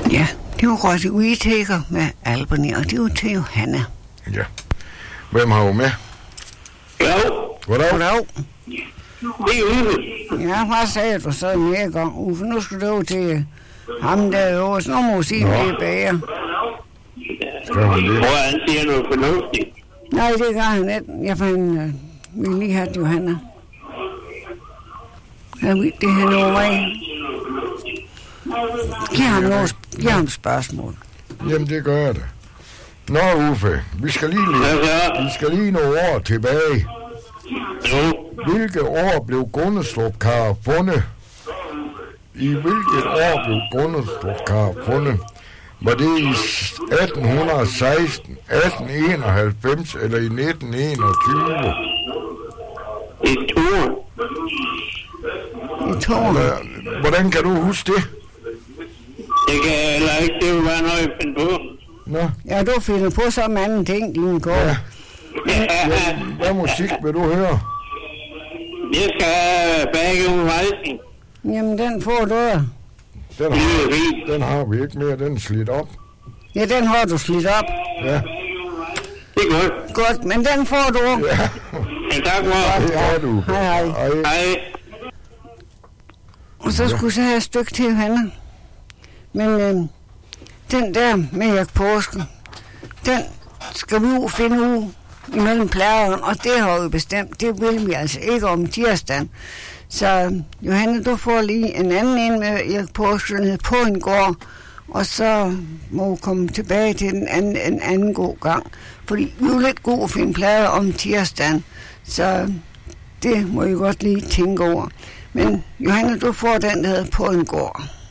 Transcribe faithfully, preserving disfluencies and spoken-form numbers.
Ja, det var godt udtækker med Albany, og det var til Johanna. Ja. Hvem har du med? Ja. Goddag. Goddag. Det er Uffe. Ja, hvad sagde du så mere gang, Uffe? Nu skal du over til ham derovre, så nu må du sige, det er bedre. Skal hun det? Hvor han siger noget fornuftigt. Nej, det gør han ikke. Jeg fandt, øh, vil lige have Johanna. Jeg ved, det her over mig. Giv ham, noget, giv ham spørgsmål. Jamen, det gør jeg da. Nå, Uffe, vi skal lige, vi skal lige nogle år tilbage. Jo. Hvilke år blev Gundestrup-Kar fundet? I hvilket år blev Gundestrup-Kar fundet? Var det i atten seksten, atten enoghalvfems eller i nitten enogtyve? I to. I to. Hvordan kan du huske det? Det kan jeg heller ikke. Det vil være noget, jeg finder på. Nå. Ja, du finder på så mange ting, din går. Ja. Ja, hvad musik vil du høre? Jeg skal have Bakke Rejsen. Jamen, den får du. Den har, den har vi ikke mere, den er slidt op. Ja, den har du slidt op. Ja. Det er godt. Godt, men den får du. Ja. Ja, tak, mor. Det er du. Hej, hej. Hej. Hej. Og så skulle jeg så have et stykke til Johanna. Men øh, den der med Erik Påske, den skal vi jo finde ud imellem plageren, og det har vi bestemt. Det vil vi altså ikke om tirsdagen. Så Johanna, du får lige en anden en med Erik Påske ned på en gård, og så må du komme tilbage til den anden, en anden god gang. Fordi vi er jo lidt gode at finde plader om tirsdagen, så det må I godt lige tænke over. Men Johanna, du får den, der hedder På en gård.